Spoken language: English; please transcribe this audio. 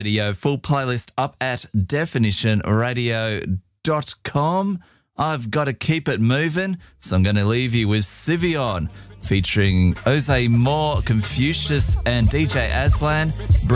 Radio. Full playlist up at definitionradio.com. I've got to keep it moving, so I'm going to leave you with Sivion featuring Jose Moore, Confucius and DJ Aslan.